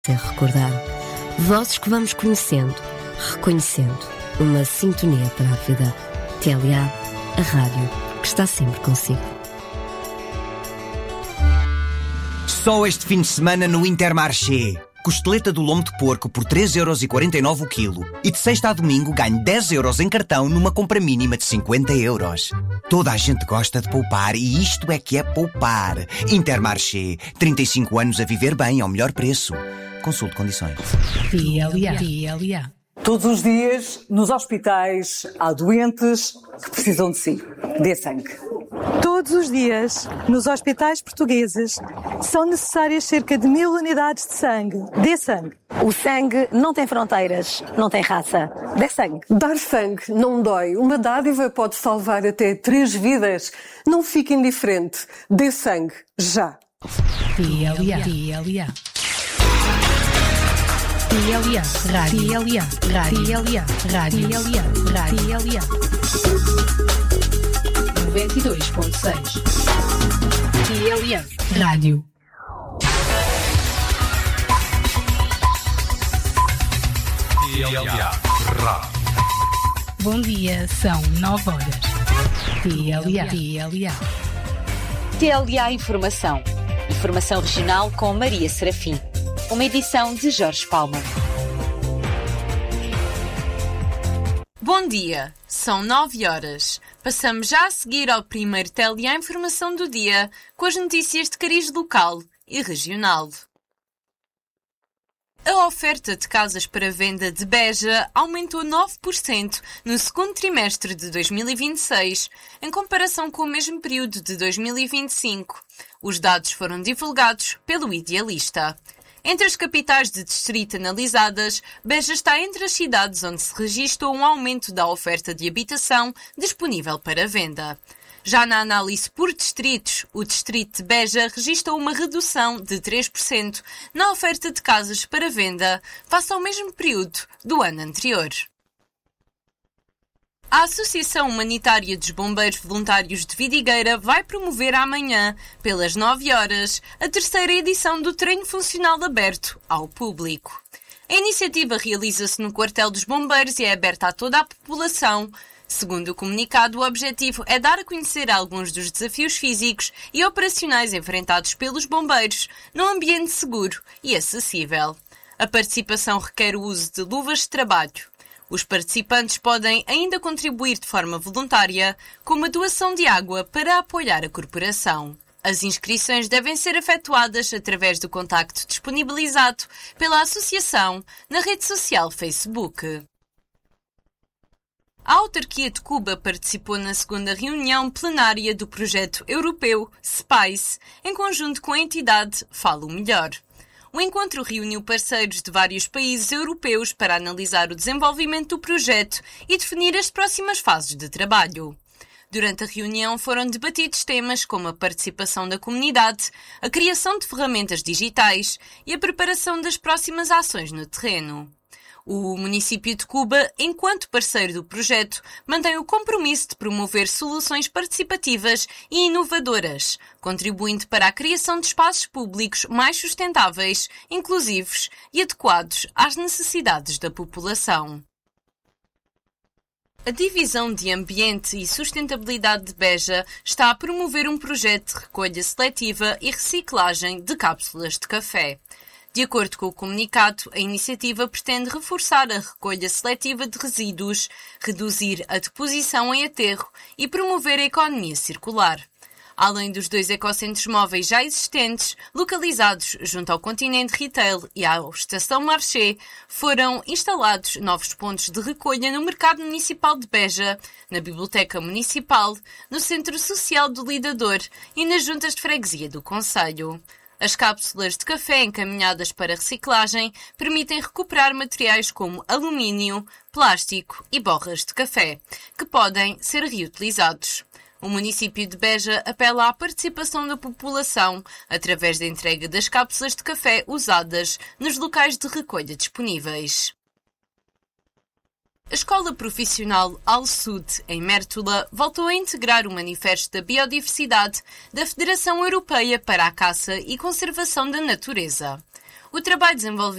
Sem recordar, vozes que vamos conhecendo, reconhecendo, uma sintonia para a vida. TLA, a rádio que está sempre consigo. Só este fim de semana no Intermarché. Costeleta do lombo de porco por 3,49€ o quilo. E de sexta a domingo ganho 10€ em cartão numa compra mínima de 50€. Toda a gente gosta de poupar e isto é que é poupar. Intermarché. 35 anos a viver bem ao melhor preço. Consulte condições. TLA. Todos os dias, nos hospitais, há doentes que precisam de si. Dê sangue. Todos os dias, nos hospitais portugueses, são necessárias cerca de 1000 unidades de sangue. Dê sangue. O sangue não tem fronteiras, não tem raça. Dê sangue. Dar sangue não dói. Uma dádiva pode salvar até 3 vidas. Não fique indiferente. Dê sangue. Já. TLA. Rádio. 92.6. TLA Rádio. Bom dia, são 9 horas. TLA Informação. Informação regional com Maria Serafim. Uma edição de Jorge Palma. Bom dia, são 9 horas. Passamos já a seguir ao primeiro TLA Informação do dia, com as notícias de cariz local e regional. A oferta de casas para venda de Beja aumentou 9% no segundo trimestre de 2026, em comparação com o mesmo período de 2025. Os dados foram divulgados pelo Idealista. Entre as capitais de distrito analisadas, Beja está entre as cidades onde se registrou um aumento da oferta de habitação disponível para venda. Já na análise por distritos, o distrito de Beja registrou uma redução de 3% na oferta de casas para venda face ao mesmo período do ano anterior. A Associação Humanitária dos Bombeiros Voluntários de Vidigueira vai promover amanhã, pelas 9 horas, a terceira edição do treino funcional aberto ao público. A iniciativa realiza-se no quartel dos bombeiros e é aberta a toda a população. Segundo o comunicado, o objetivo é dar a conhecer alguns dos desafios físicos e operacionais enfrentados pelos bombeiros num ambiente seguro e acessível. A participação requer o uso de luvas de trabalho. Os participantes podem ainda contribuir de forma voluntária com uma doação de água para apoiar a corporação. As inscrições devem ser efetuadas através do contacto disponibilizado pela Associação na rede social Facebook. A autarquia de Cuba participou na segunda reunião plenária do projeto europeu SPICE, em conjunto com a entidade Falo Melhor. O encontro reuniu parceiros de vários países europeus para analisar o desenvolvimento do projeto e definir as próximas fases de trabalho. Durante a reunião foram debatidos temas como a participação da comunidade, a criação de ferramentas digitais e a preparação das próximas ações no terreno. O município de Cuba, enquanto parceiro do projeto, mantém o compromisso de promover soluções participativas e inovadoras, contribuindo para a criação de espaços públicos mais sustentáveis, inclusivos e adequados às necessidades da população. A Divisão de Ambiente e Sustentabilidade de Beja está a promover um projeto de recolha seletiva e reciclagem de cápsulas de café. De acordo com o comunicado, a iniciativa pretende reforçar a recolha seletiva de resíduos, reduzir a deposição em aterro e promover a economia circular. Além dos 2 ecocentros móveis já existentes, localizados junto ao Continente Retail e à Estação Marché, foram instalados novos pontos de recolha no Mercado Municipal de Beja, na Biblioteca Municipal, no Centro Social do Lidador e nas juntas de freguesia do concelho. As cápsulas de café encaminhadas para reciclagem permitem recuperar materiais como alumínio, plástico e borras de café, que podem ser reutilizados. O município de Beja apela à participação da população através da entrega das cápsulas de café usadas nos locais de recolha disponíveis. A Escola Profissional Al-Sud, em Mértola, voltou a integrar o Manifesto da Biodiversidade da Federação Europeia para a Caça e Conservação da Natureza. O trabalho desenvolvido